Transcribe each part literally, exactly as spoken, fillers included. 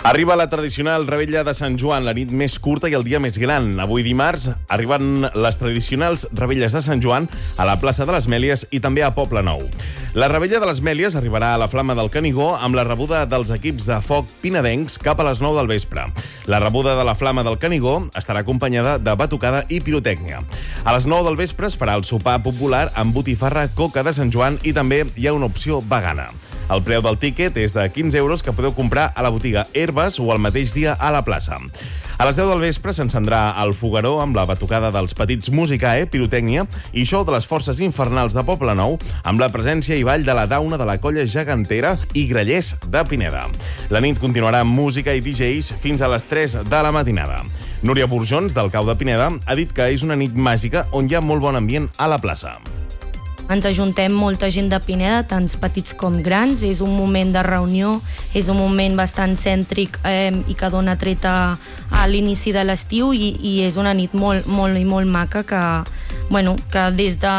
Arriba la tradicional Revetlla de Sant Joan, la nit més curta i el dia més gran. Avui dimarts arriben les tradicionals Revelles de Sant Joan a la plaça de les Mèlies i també a Poblenou. La Revetlla de les Mèlies arribarà a la Flama del Canigó amb la rebuda dels equips de foc pinedencs cap a les nou del vespre. La rebuda de la Flama del Canigó estarà acompanyada de batucada i pirotècnia. A les nou del vespre es farà el sopar popular amb botifarra, coca de Sant Joan i també hi ha una opció vegana. El preu del tíquet és de quinze euros que podeu comprar a la botiga Herbes o el mateix dia a la plaça. A les deu del vespre s'encendrà el fogueró amb la batucada dels Petits Musicae, pirotècnia i show de les Forces Infernals de Poblenou amb la presència i ball de la dauna de la Colla Gegantera i Grallers de Pineda. La nit continuarà amb música i D Js fins a les tres de la matinada. Núria Burjons, del Cau de Pineda, ha dit que és una nit màgica on hi ha molt bon ambient a la plaça. Ens ajuntem molta gent de Pineda, tant petits com grans. És un moment de reunió, és un moment bastant cèntric eh, i que dona treta a l'inici de l'estiu i, i és una nit molt, molt i molt maca que, bueno, que des de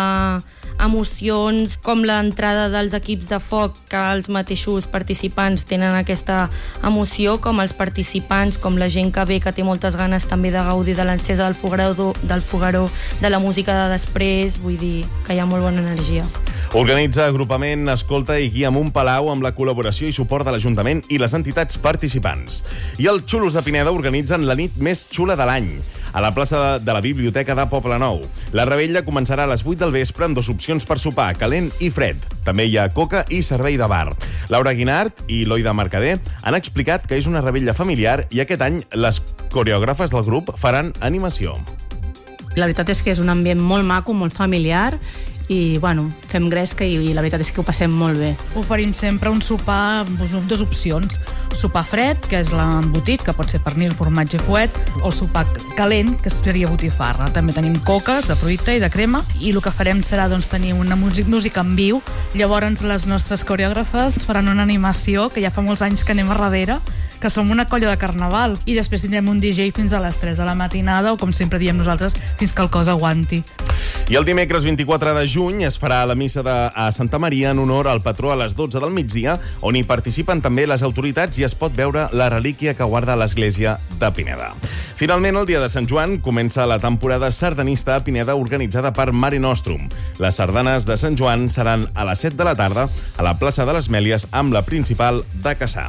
emocions com l'entrada dels equips de foc, que els mateixos participants tenen aquesta emoció, com els participants, com la gent que ve, que té moltes ganes també de gaudir de l'encesa del fogueró, del fogueró, de la música de després, vull dir que hi ha molt bona energia. Organitza agrupament Escolta i Guia Amunt Palau amb la col·laboració i suport de l'Ajuntament i les entitats participants. I els xulos de Pineda organitzen la nit més xula de l'any a la plaça de la Biblioteca de Poblenou. La revetlla començarà a les vuit del vespre amb dues opcions per sopar, calent i fred. També hi ha coca i servei de bar. Laura Guinart i Loida Mercader han explicat que és una revetlla familiar i aquest any les coreògrafes del grup faran animació. La veritat és que és un ambient molt maco, molt familiar, i bueno, fem gresca i, i la veritat és que ho passem molt bé. Oferim sempre un sopar amb dues opcions. Sopar fred, que és l'embotit, que pot ser pernil, formatge i fuet, o el sopar calent, que seria botifarra. També tenim coques de fruita i de crema, i el que farem serà doncs, tenir una música en viu. Llavors les nostres coreògrafes faran una animació, que ja fa molts anys que anem a darrere, que som una colla de carnaval, i després tindrem un D J fins a les tres de la matinada, o com sempre diem nosaltres, fins que el cos aguanti. I el dimecres vint-i-quatre de juny es farà la missa de, a Santa Maria en honor al patró a les dotze del migdia, on hi participen també les autoritats i es pot veure la relíquia que guarda l'església de Pineda. Finalment, el dia de Sant Joan comença la temporada sardanista a Pineda organitzada per Mare Nostrum. Les sardanes de Sant Joan seran a les set de la tarda a la plaça de les Mèlies amb la principal de Cassà.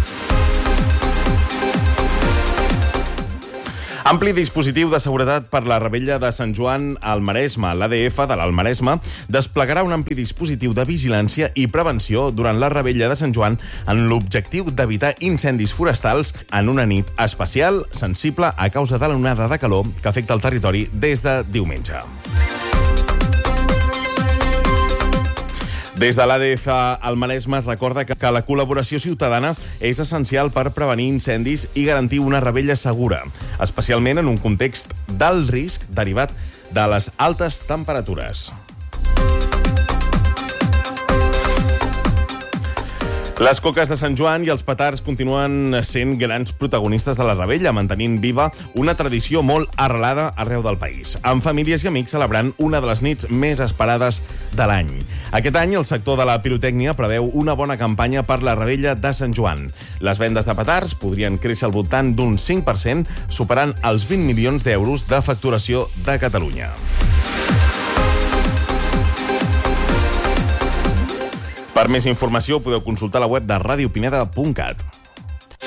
Ampli dispositiu de seguretat per la Revetlla de Sant Joan al Maresme. L'A D F de l'Alt Maresme desplegarà un ampli dispositiu de vigilància i prevenció durant la Revetlla de Sant Joan amb l'objectiu d'evitar incendis forestals en una nit especial, sensible a causa de l'onada de calor que afecta el territori des de diumenge. Des de l'A D F al Maresme es recorda que la col·laboració ciutadana és essencial per prevenir incendis i garantir una revetlla segura, especialment en un context d'alt risc derivat de les altes temperatures. Les coques de Sant Joan i els petards continuen sent grans protagonistes de la revetlla, mantenint viva una tradició molt arrelada arreu del país, amb famílies i amics celebrant una de les nits més esperades de l'any. Aquest any, el sector de la pirotècnia preveu una bona campanya per la revetlla de Sant Joan. Les vendes de petards podrien créixer al voltant d'un cinc per cent, superant els vint milions d'euros de facturació de Catalunya. Per més informació podeu consultar la web de radiopineda punt cat.